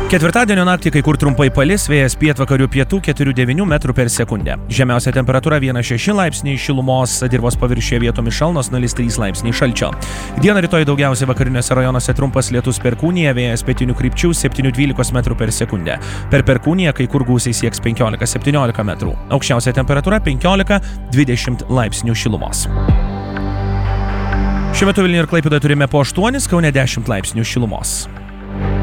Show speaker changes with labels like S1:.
S1: Ketvirtadienio naktį kai kur trumpai palis, vėjas pietvakarių pietų 4–9 metrų per sekundę. Žemiausia temperatūra 1–6 laipsniai šilumos, dirvos paviršiuje vietomis šalnos 0–3 laipsniai šalčio. Dieną rytoj daugiausiai vakariniuose rajonuose trumpas lietus Perkūnija, vėjas pietinių krypčių 7–12 metrų per sekundę. Per Perkūniją kai kur gūsiai sieks 15–17 metrų. Aukščiausia temperatūra 15–20 laipsnių šilumos. Šiuo metu Vilniuje ir Klaipėdoje turime po 8, Kaune 10 laipsnių šilumos.